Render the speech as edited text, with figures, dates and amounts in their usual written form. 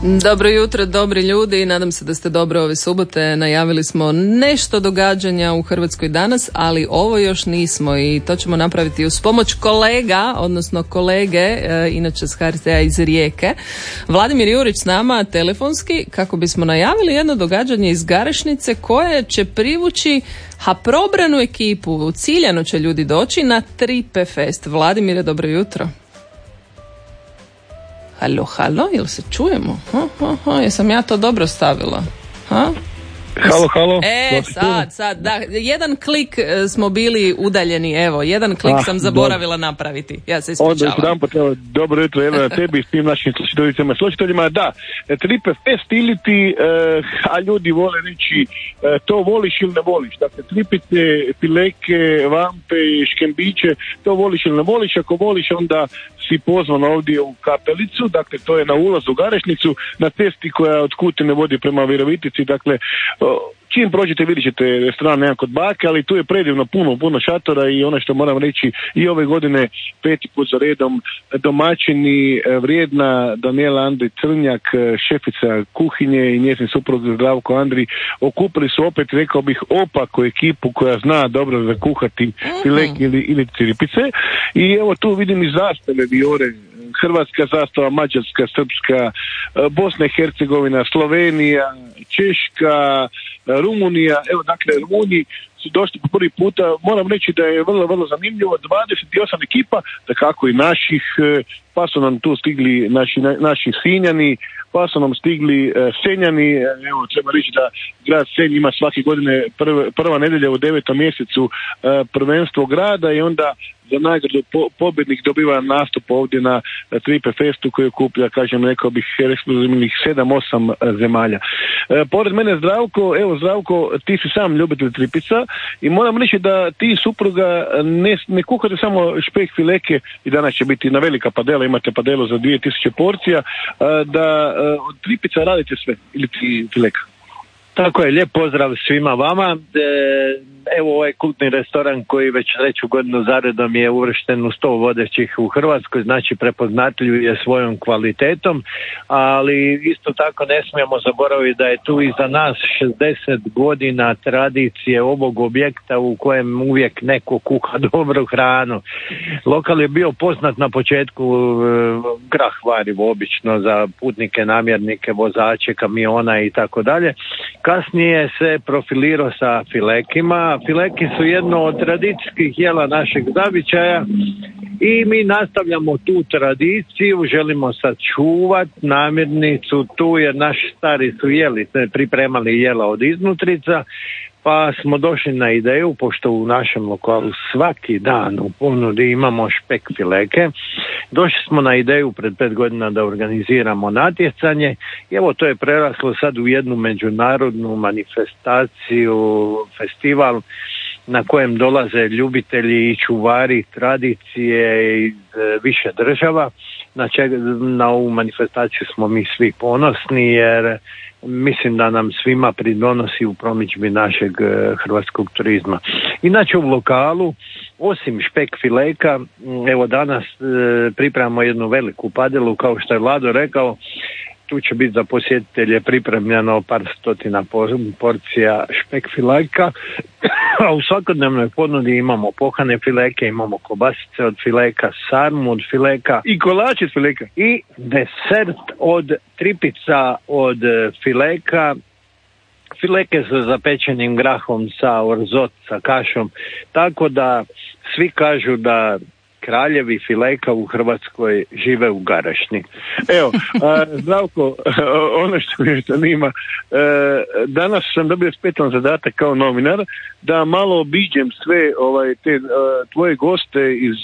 Dobro jutro, dobri ljudi, nadam se da ste dobro ove subote. Najavili smo nešto događanja u Hrvatskoj danas, ali ovo još nismo i to ćemo napraviti uz pomoć kolega, odnosno kolege, inače s HRT-a iz Rijeke. Vladimir Jurić s nama telefonski kako bismo najavili jedno događanje iz Garešnice koje će privući probranu ekipu. Ciljano će ljudi doći na Tripe Fest. Vladimire, dobro jutro. Halo, jel se čujemo? Jesam ja to dobro stavila? Halo. Sad, da, jedan klik smo bili udaljeni, evo, jedan klik sam zaboravila napraviti, ja se ispričavam. Dobro jutro, evo na tebi i s tim našim slušateljima, da, Tripe Fest ili ti, a ljudi vole reći, to voliš ili ne voliš, dakle, tripice, pileke, vampe, škembiće, to voliš ili ne voliš, ako voliš onda si pozvan ovdje u Kapelicu, dakle, to je na ulazu u Garešnicu, na cesti koja od Kutine vodi prema Virovitici, dakle, čim prođete vidjet ćete restoran jedan kod bake, ali tu je predivno puno šatora i ono što moram reći i ove godine 5. put za redom domaćini vrijedna Daniela Andri Crnjak, šefica kuhinje i njezin suprug Zdravko Andri okupili su opet, rekao bih, opaku ekipu koja zna dobro zakuhati fileke ili tripice i evo tu vidim i zastave Viore, hrvatska zastava, mađarska, srpska, Bosna i Hercegovina, Slovenija, Češka, Rumunija, evo dakle Rumuniji su došli po prvi puta, moram reći da je vrlo zanimljivo, 28 ekipa, da kako i naših, pa su nam tu stigli naši Sinjani, pa su nam stigli Senjani, evo treba reći da grad Senj ima svake godine prva nedjelja u 9. mjesecu prvenstvo grada i onda za nagradu pobjednik dobiva nastup ovdje na Tripe Festu koji okuplja, kažem, rekao bih, ekskluzivnih 7-8 zemalja. Pored mene Zdravko, ti si sam ljubitelj tripica i moram reći da ti supruga ne kuhate samo špek fileke i danas će biti na velika padela, imate padelu za 2000 porcija, da od tripica radite sve ili ti fileka. Tako je, lijep pozdrav svima vama. Evo ovaj kultni restoran koji već 3. godinu zaredom je uvršten u 100 vodećih u Hrvatskoj, znači prepoznatljiv je svojom kvalitetom, ali isto tako ne smijemo zaboraviti da je tu iza nas 60 godina tradicije ovog objekta u kojem uvijek neko kuha dobru hranu. Lokal je bio poznat na početku grah varivo obično za putnike, namjernike, vozače, kamiona i tako dalje. Kasnije se profilirao sa filekima. Fileki su jedno od tradicijskih jela našeg zavičaja i mi nastavljamo tu tradiciju, želimo sačuvati namirnicu tu jer naši stari su pripremali jela od iznutrica, pa smo došli na ideju, pošto u našem lokalu svaki dan u ponudi imamo špek fileke, došli smo na ideju pred 5 godina da organiziramo natjecanje i evo to je preraslo sad u jednu međunarodnu manifestaciju, festival na kojem dolaze ljubitelji i čuvari tradicije iz više država. Na ovu manifestaciju smo mi svi ponosni jer mislim da nam svima pridonosi u promidžbi našeg hrvatskog turizma. Inače u lokalu, osim špek fileka, evo danas pripremamo jednu veliku padelu, kao što je Vlado rekao, tu će biti za posjetitelje pripremljeno par stotina porcija špek fileka, a u svakodnevnoj ponudi imamo pohane fileke, imamo kobasice od fileka, sarmu od fileka i kolač od fileka i desert od tripica od fileka. Fileke sa zapečenim grahom, sa orzot, sa kašom, tako da svi kažu da kraljevi fileka u Hrvatskoj žive u Garešni. Evo, Zdravko, ono što me zanima, danas sam dobio specijalan zadatak kao novinar da malo obiđem sve te tvoje goste iz